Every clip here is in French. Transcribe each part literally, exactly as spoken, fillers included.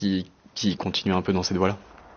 qui, qui continue un peu dans cette voie-là.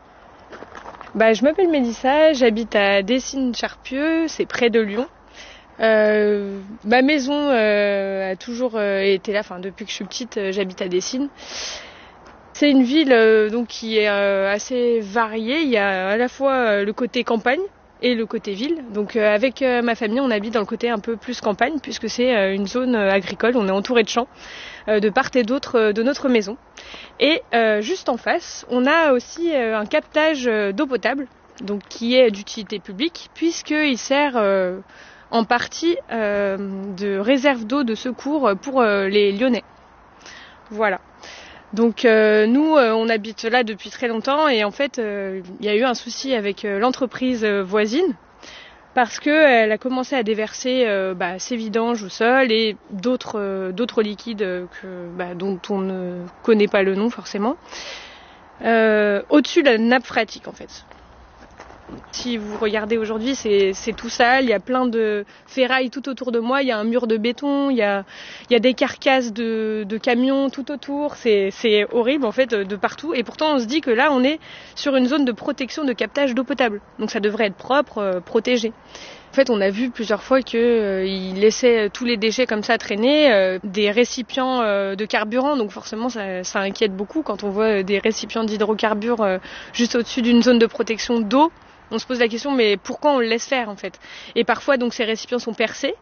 Bah, je m'appelle Mélissa, j'habite à Dessines-Charpieu, c'est près de Lyon. Euh, ma maison euh, a toujours euh, été là, enfin depuis que je suis petite, euh, j'habite à Dessines. C'est une ville euh, donc qui est euh, assez variée. Il y a à la fois euh, le côté campagne et le côté ville. Donc euh, avec euh, ma famille, on habite dans le côté un peu plus campagne puisque c'est euh, une zone euh, agricole. On est entouré de champs euh, de part et d'autre euh, de notre maison. Et euh, juste en face, on a aussi euh, un captage euh, d'eau potable, donc qui est d'utilité publique puisqu'il sert euh, en partie euh, de réserve d'eau de secours pour euh, les Lyonnais. Voilà. Donc euh, nous, euh, on habite là depuis très longtemps et en fait, il euh, y a eu un souci avec euh, l'entreprise euh, voisine parce qu'elle a commencé à déverser euh, bah, ses vidanges au sol et d'autres, euh, d'autres liquides euh, que, bah, dont on ne connaît pas le nom forcément, euh, au-dessus de la nappe phréatique en fait. Si vous regardez aujourd'hui, c'est, c'est tout sale, il y a plein de ferrailles tout autour de moi, il y a un mur de béton, il y a, il y a des carcasses de, de camions tout autour, c'est, c'est horrible en fait de partout. Et pourtant on se dit que là on est sur une zone de protection de captage d'eau potable, donc ça devrait être propre, euh, protégé. En fait on a vu plusieurs fois qu'ils euh, laissaient tous les déchets comme ça traîner, euh, des récipients euh, de carburant, donc forcément ça, ça inquiète beaucoup quand on voit des récipients d'hydrocarbures euh, juste au-dessus d'une zone de protection d'eau. On se pose la question, mais pourquoi on le laisse faire en fait ? Et parfois, donc, ces récipients sont percés.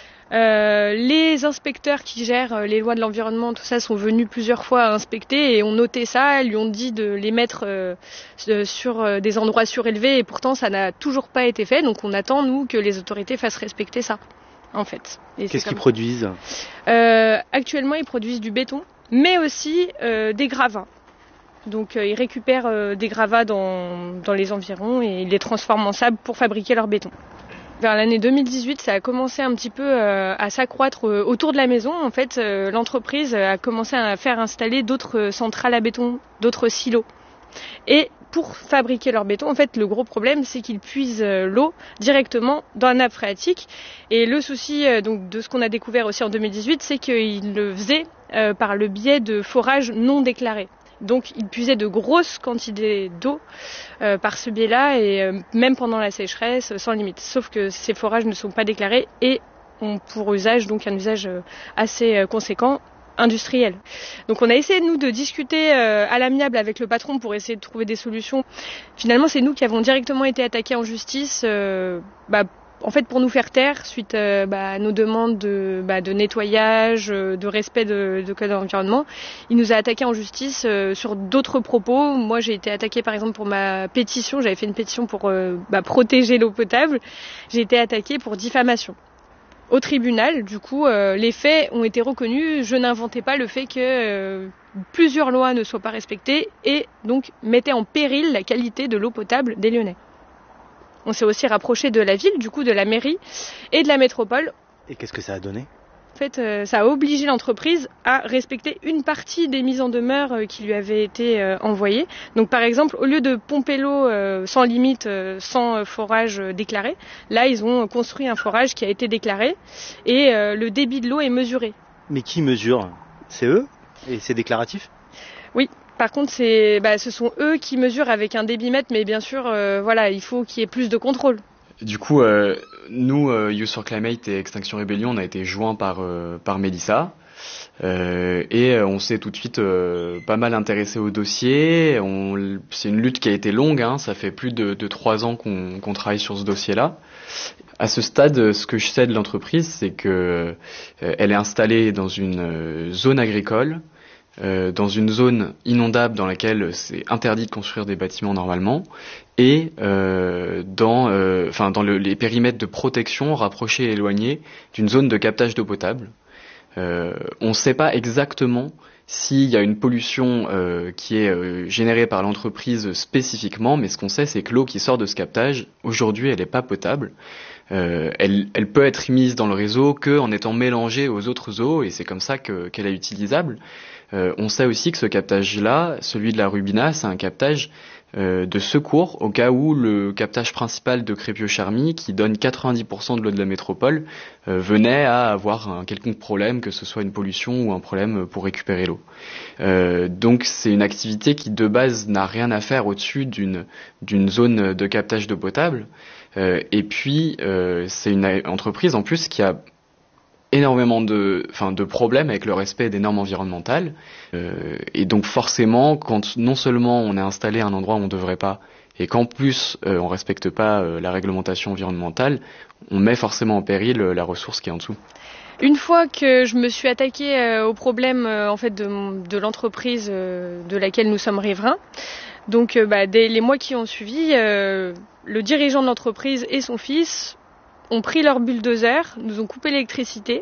Euh, les inspecteurs qui gèrent les lois de l'environnement, tout ça, sont venus plusieurs fois inspecter et ont noté ça, lui ont dit de les mettre euh, sur des endroits surélevés et pourtant, ça n'a toujours pas été fait. Donc, on attend, nous, que les autorités fassent respecter ça, en fait. Et Qu'est-ce qu'ils produisent ? euh, Actuellement, ils produisent du béton, mais aussi euh, des gravats. Donc euh, ils récupèrent euh, des gravats dans, dans les environs et ils les transforment en sable pour fabriquer leur béton. Vers l'année deux mille dix-huit, ça a commencé un petit peu euh, à s'accroître euh, autour de la maison. En fait, euh, l'entreprise a commencé à faire installer d'autres centrales à béton, d'autres silos. Et pour fabriquer leur béton, en fait, le gros problème, c'est qu'ils puisent euh, l'eau directement dans la nappe phréatique. Et le souci euh, donc, de ce qu'on a découvert aussi en deux mille dix-huit, c'est qu'ils le faisaient euh, par le biais de forages non déclarés. Donc ils puisaient de grosses quantités d'eau euh, par ce biais-là et euh, même pendant la sécheresse sans limite. Sauf que ces forages ne sont pas déclarés et ont pour usage donc un usage euh, assez euh, conséquent industriel. Donc on a essayé nous de discuter euh, à l'amiable avec le patron pour essayer de trouver des solutions. Finalement c'est nous qui avons directement été attaqués en justice. Euh, bah, En fait, pour nous faire taire, suite euh, bah, à nos demandes de, bah, de nettoyage, euh, de respect de, de code de l'environnement, il nous a attaqués en justice euh, sur d'autres propos. Moi, j'ai été attaquée, par exemple, pour ma pétition. J'avais fait une pétition pour euh, bah, protéger l'eau potable. J'ai été attaquée pour diffamation. Au tribunal, du coup, euh, les faits ont été reconnus. Je n'inventais pas le fait que euh, plusieurs lois ne soient pas respectées et donc mettaient en péril la qualité de l'eau potable des Lyonnais. On s'est aussi rapproché de la ville, du coup de la mairie et de la métropole. Et qu'est-ce que ça a donné ? En fait, euh, ça a obligé l'entreprise à respecter une partie des mises en demeure euh, qui lui avaient été euh, envoyées. Donc par exemple, au lieu de pomper l'eau euh, sans limite, euh, sans euh, forage euh, déclaré, là ils ont construit un forage qui a été déclaré et euh, le débit de l'eau est mesuré. Mais qui mesure ? C'est eux ? Et c'est déclaratif ? Oui. Par contre, c'est, bah, ce sont eux qui mesurent avec un débitmètre, mais bien sûr, euh, voilà, il faut qu'il y ait plus de contrôle. Du coup, euh, nous, euh, Youth for Climate et Extinction Rebellion, on a été joints par euh, par Mélissa euh, et on s'est tout de suite euh, pas mal intéressé au dossier. On, c'est une lutte qui a été longue, hein, ça fait plus de, de trois ans qu'on, qu'on travaille sur ce dossier-là. À ce stade, ce que je sais de l'entreprise, c'est que euh, elle est installée dans une euh, zone agricole. Euh, dans une zone inondable dans laquelle c'est interdit de construire des bâtiments normalement et euh, dans, euh, enfin, dans le, les périmètres de protection rapprochés et éloignés d'une zone de captage d'eau potable. Euh, on ne sait pas exactement s'il y a une pollution euh, qui est euh, générée par l'entreprise spécifiquement, mais ce qu'on sait, c'est que l'eau qui sort de ce captage, aujourd'hui, elle n'est pas potable. euh, elle, elle peut être mise dans le réseau que en étant mélangée aux autres eaux, et c'est comme ça que, qu'elle est utilisable. Euh, on sait aussi que ce captage-là, celui de la Rubina, c'est un captage euh, de secours au cas où le captage principal de Crépio-Charmy, qui donne quatre-vingt-dix pour cent de l'eau de la métropole, euh, venait à avoir un quelconque problème, que ce soit une pollution ou un problème pour récupérer l'eau. Euh, donc c'est une activité qui de base n'a rien à faire au-dessus d'une, d'une zone de captage d'eau potable. Euh, et puis euh, c'est une entreprise en plus qui a énormément de, enfin, de problèmes avec le respect des normes environnementales. Euh, et donc forcément, quand non seulement on est installé à un endroit où on ne devrait pas, et qu'en plus euh, on respecte pas euh, la réglementation environnementale, on met forcément en péril euh, la ressource qui est en dessous. Une fois que je me suis attaquée euh, au problème euh, en fait de, de l'entreprise euh, de laquelle nous sommes riverains, donc euh, bah, dès les mois qui ont suivi, euh, le dirigeant de l'entreprise et son fils ont pris leur bulldozer, nous ont coupé l'électricité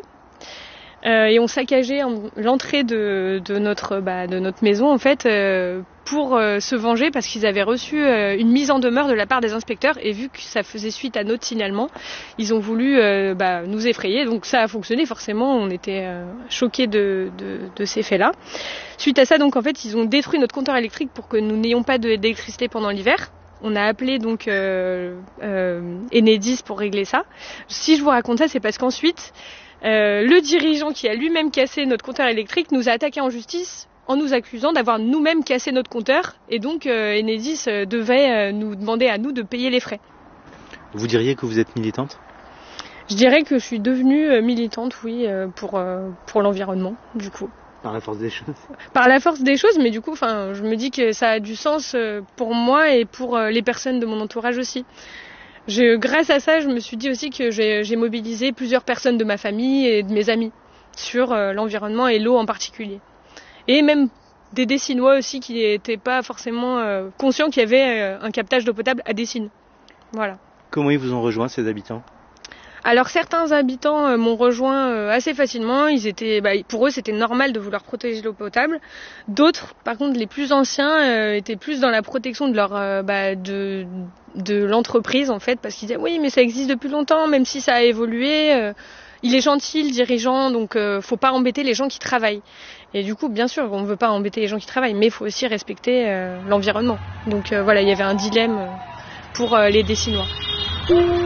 euh, et ont saccagé en, l'entrée de, de, notre, bah, de notre maison en fait euh, pour euh, se venger parce qu'ils avaient reçu euh, une mise en demeure de la part des inspecteurs et vu que ça faisait suite à notre signalement, ils ont voulu euh, bah, nous effrayer. Donc ça a fonctionné forcément, on était euh, choqués de, de, de ces faits-là. Suite à ça, donc en fait, ils ont détruit notre compteur électrique pour que nous n'ayons pas de, d'électricité pendant l'hiver. On a appelé donc euh, euh, Enedis pour régler ça. Si je vous raconte ça, c'est parce qu'ensuite, euh, le dirigeant qui a lui-même cassé notre compteur électrique nous a attaqué en justice en nous accusant d'avoir nous-mêmes cassé notre compteur. Et donc euh, Enedis euh, devait euh, nous demander à nous de payer les frais. Vous diriez que vous êtes militante ? Je dirais que je suis devenue euh, militante, oui, euh, pour, euh, pour l'environnement, du coup. Par la force des choses. Par la force des choses, mais du coup, enfin, je me dis que ça a du sens pour moi et pour les personnes de mon entourage aussi. Je, grâce à ça, je me suis dit aussi que j'ai, j'ai mobilisé plusieurs personnes de ma famille et de mes amis sur euh, l'environnement et l'eau en particulier. Et même des Dessinois aussi qui n'étaient pas forcément euh, conscients qu'il y avait euh, un captage d'eau potable à Dessines. Voilà. Comment ils vous ont rejoint, ces habitants ? Alors certains habitants euh, m'ont rejoint euh, assez facilement. Ils étaient, bah, pour eux, c'était normal de vouloir protéger l'eau potable. D'autres, par contre, les plus anciens, euh, étaient plus dans la protection de leur, euh, bah, de, de l'entreprise en fait, parce qu'ils disaient oui, mais ça existe depuis longtemps, même si ça a évolué. Euh, il est gentil, le dirigeant, donc euh, faut pas embêter les gens qui travaillent. Et du coup, bien sûr, on ne veut pas embêter les gens qui travaillent, mais il faut aussi respecter euh, l'environnement. Donc euh, voilà, il y avait un dilemme pour euh, les Dessinois.